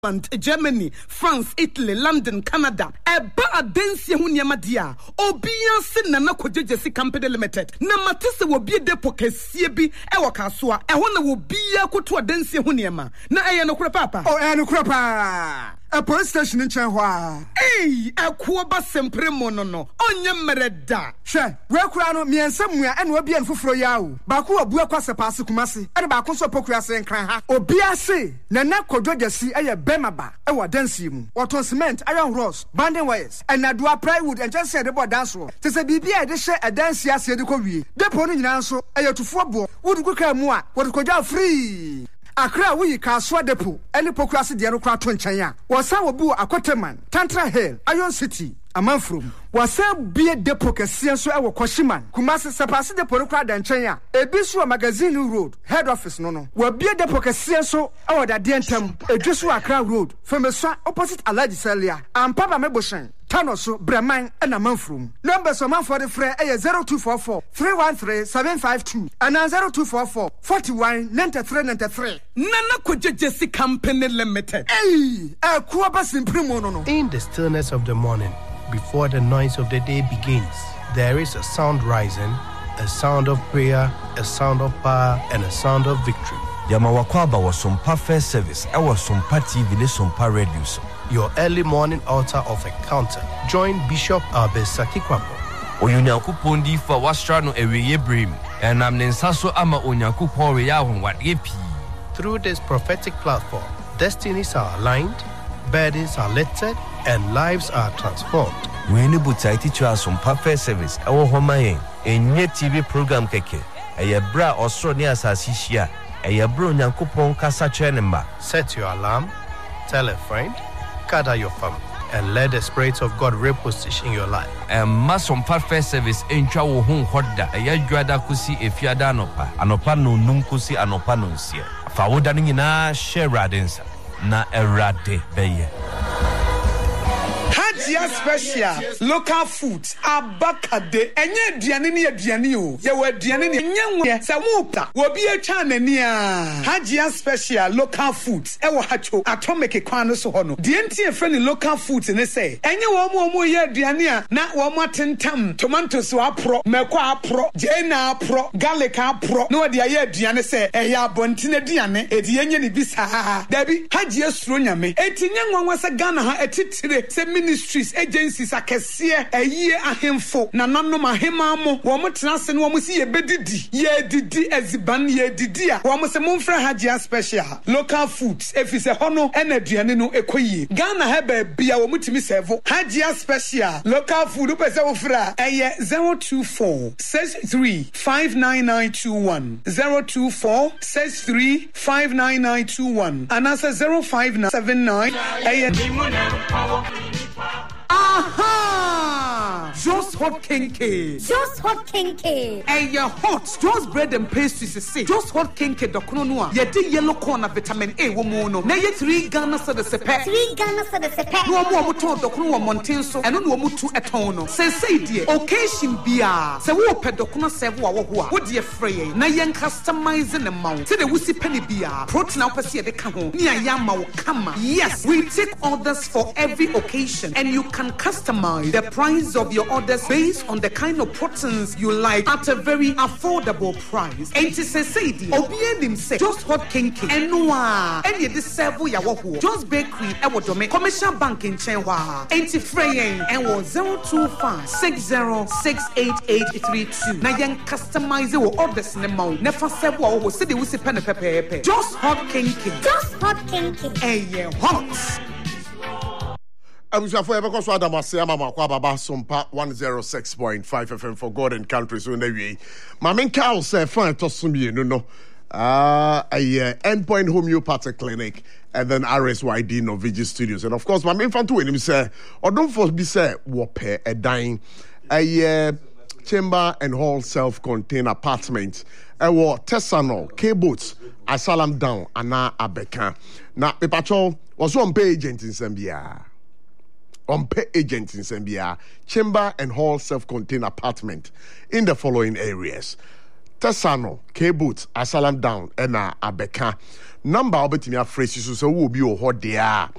Germany, France, Italy, London, Canada. Eba adensi hunyama dia. Obiya se nana kojejesi company limited. Na matese wobiye depo kesie bi ewa kasua. Ehona wobiya kutu adensi hunyama. Na eye no kura papa. Oh, no kura pa. A police station in Chanhua. Hey, a kuoba sempre monono. Onye mereda. She, where kurano me and somewhere and will be and for yao. Baku a buakwasa pass kumasi. And bakuso pokrasa and cranha. Obia se, Nana kojojesi aya bemaba. Ewa dansium. What on cement, iron rods, banding wires. And I do a plywood and just said about dance. Tis a BB, they share a dance yas the Korea. The pony in answer, aya to football. Would go care more. What could you free? Akra we kaswa depo any pokrasi de anokra to nchanya wasa wobu akoteman Tantra Hill Iron City amanfrom wasa bie depo kese so e wo Koshiman Kumasi sepase depo nokra da nchanya ebisu magazine road head office no wa bie depo kese so e wo da de ntem edwisu Akra road femeswa opposite Alhaji Salia ampaba meboshen Tanoso Breman and Amanfrum. Numbers of man for the fray 0244 313 752 and 0244 41 93 93. Nana Kojejesi Company Limited. Hey, a kuabas in primono. In the stillness of the morning, before the noise of the day begins, there is a sound rising, a sound of prayer, a sound of power, and a sound of victory. Yamawakwaba was some perfect service. I was some TV, ne some radio. Your early morning altar of encounter. Join Bishop Abesaki Kwambo. Onyankopon di fa wasra no eweye brim. Enam ne nsaso ama Onyankopon we ya honwade pi. Through this prophetic platform, destinies are aligned, burdens are lifted, and lives are transformed. We need to teach us some perfect service. Ewo homayen enye TV program keke. Eye bra osro ne asasi hia. Eye bra Onyankopon kasa kire ne mba. Set your alarm, tell a friend, gather your family, and let the Spirit of God reposition your life. Masom perfect service entwa wo hu hoda eya dwada kusi efiada anopa no num kusi anopa no nsie fa woda no nyina share radensa na erade beye Hajia special local foods abakade enye aduane ne aduane o ye wa aduane ne enye se muta wo bi atwa nani a Hajia special local foods e wo hacho atomic kwan no so ho no de enti e friend local foods ne say enye wo mo ye aduane a na wo mo atentam tomatoes apro meko apro jena apro garlic apro no de ye aduane say e ya bontine aduane e de enye ne bisa dabi Hajia suro nyame etinye nwanwa se Ghana ha etitire se ministries agencies akese aye ahemfo na nanom ahema mo wo motena se no wo si ye bedidi ye didi eziban ye didi a wo mo se momfra Hajia special local foods efise hono ena aduane no ekoyie Ghana ha ba bia wo mutimi serve Hajia special local food pese wo fra eye 024 63 59921 024 63 59921 and answer 0579 Aha! Just hot kinky. Just hot kinky. And your hot. Just bread and pastries is say. Just hot kinky. Dokono noa. Ye di yellow corn of vitamin A womono. Na ye 3 Ghana sa de sepe. 3 Ghana sa de sepe. No mo to dokono wa montenso. Eno no mo tu etono. Say die. Occasion bia. Se wo pe dokono serve wa wo ho a. Wo de frey. Na ye customize the amount. Se de wusi penny bia. Protein opese ye de ka ho. Ni ayama wo kama. Yes, we take orders for every occasion and you can customize the price of your orders based on the kind of proteins you like at a very affordable price. And to say Obianim say just hot kinky and noa and ye the servo ya wo just bakery e wo dome commercial bank in Chenwa and fraying and was 025 60688832 na yen customize your orders in the mount never servo wo say the wusi pen pepe just hot kinky and ye hot. Abushafo ebeko so adamase amama kwa baba sompa 106.5 FM for God and country so na wi Mamen Carl say fan to sumienu no Endpoint Homeopathic Clinic and then RSYD Novigi Studios and of course Mamen fan to him say odon for be say wo pe a dying chamber and hall self-contained apartment wo Tesano K-Boats Asalam down ana abeka na pepacho was on pay agent in Zambia on pay agent in Zambia chamber and hall self-contained apartment in the following areas Tesano K-Boot Asalam Down ɛna abɛka number obetimi afresh so wo bi o ho de a